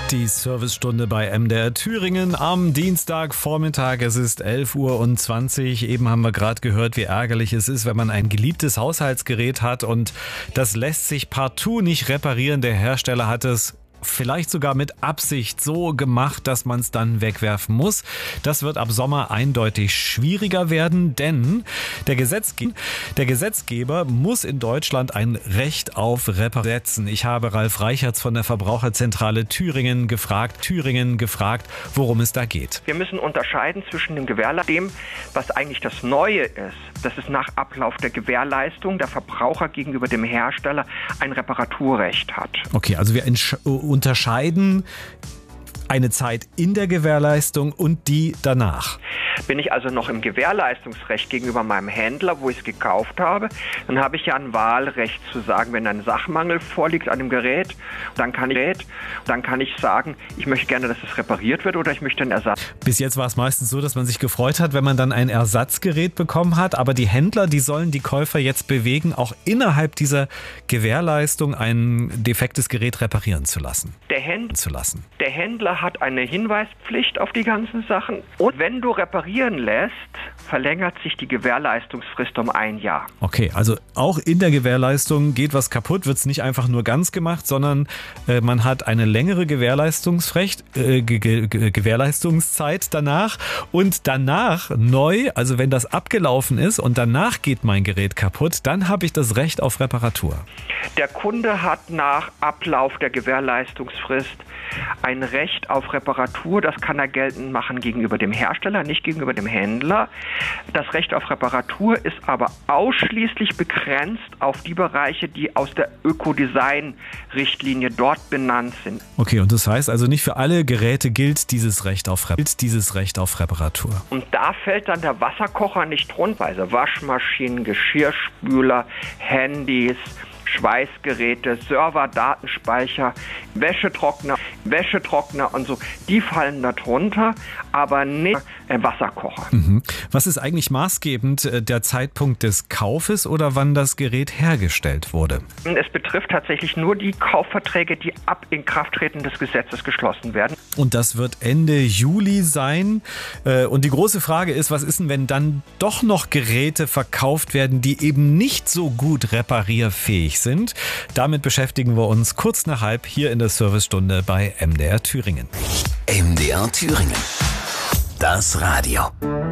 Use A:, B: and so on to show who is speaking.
A: Die Servicestunde bei MDR Thüringen am Dienstagvormittag. Es ist 11:20 Uhr. Eben haben wir gerade gehört, wie ärgerlich es ist, wenn man ein geliebtes Haushaltsgerät hat und das lässt sich partout nicht reparieren. Der Hersteller hat es vielleicht sogar mit Absicht so gemacht, dass man es dann wegwerfen muss. Das wird ab Sommer eindeutig schwieriger werden, denn der Gesetzgeber muss in Deutschland ein Recht auf Reparatur setzen. Ich habe Ralf Reichertz von der Verbraucherzentrale Thüringen gefragt, worum es da geht.
B: Wir müssen unterscheiden zwischen dem dem, was eigentlich das Neue ist. Das ist nach Ablauf der Gewährleistung der Verbraucher gegenüber dem Hersteller ein Reparaturrecht hat.
A: Okay, also wir unterscheiden eine Zeit in der Gewährleistung und die danach.
B: Bin ich also noch im Gewährleistungsrecht gegenüber meinem Händler, wo ich es gekauft habe, dann habe ich ja ein Wahlrecht zu sagen, wenn ein Sachmangel vorliegt an dem Gerät, dann kann ich sagen, ich möchte gerne, dass es repariert wird oder ich möchte einen Ersatz.
A: Bis jetzt war es meistens so, dass man sich gefreut hat, wenn man dann ein Ersatzgerät bekommen hat, aber die Händler, die sollen die Käufer jetzt bewegen, auch innerhalb dieser Gewährleistung ein defektes Gerät reparieren zu lassen.
B: Der Händler hat eine Hinweispflicht auf die ganzen Sachen und wenn du reparieren lässt, verlängert sich die Gewährleistungsfrist um 1 Jahr.
A: Okay, also auch in der Gewährleistung geht was kaputt, wird es nicht einfach nur ganz gemacht, sondern man hat eine längere Gewährleistungszeit danach und danach neu, also wenn das abgelaufen ist und danach geht mein Gerät kaputt, dann habe ich das Recht auf Reparatur.
B: Der Kunde hat nach Ablauf der Gewährleistungsfrist ein Recht auf Reparatur, das kann er geltend machen gegenüber dem Hersteller, nicht gegenüber dem Händler. Das Recht auf Reparatur ist aber ausschließlich begrenzt auf die Bereiche, die aus der Ökodesign-Richtlinie dort benannt sind.
A: Okay, und das heißt also nicht für alle Geräte gilt dieses Recht auf Reparatur.
B: Und da fällt dann der Wasserkocher nicht runter. Also Waschmaschinen, Geschirrspüler, Handys, Schweißgeräte, Server, Datenspeicher, Wäschetrockner und so, die fallen da drunter, aber nicht Wasserkocher.
A: Was ist eigentlich maßgebend, der Zeitpunkt des Kaufes oder wann das Gerät hergestellt wurde?
B: Es betrifft tatsächlich nur die Kaufverträge, die ab Inkrafttreten des Gesetzes geschlossen werden.
A: Und das wird Ende Juli sein. Und die große Frage ist, was ist denn, wenn dann doch noch Geräte verkauft werden, die eben nicht so gut reparierfähig sind? Damit beschäftigen wir uns kurz nach halb hier in der Servicestunde bei MDR Thüringen.
C: MDR Thüringen. Das Radio.